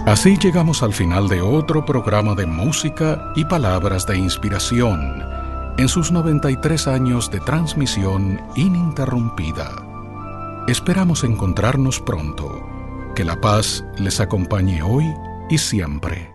Así llegamos al final de otro programa de música y palabras de inspiración en sus 93 años de transmisión ininterrumpida. Esperamos encontrarnos pronto. Que la paz les acompañe hoy y siempre.